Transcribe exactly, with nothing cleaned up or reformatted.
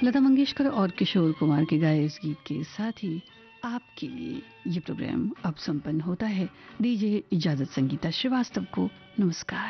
लता मंगेशकर और किशोर कुमार के गाए इस गीत के साथ ही आपके लिए ये प्रोग्राम अब संपन्न होता है। दीजिए इजाजत संगीता श्रीवास्तव को। नमस्कार।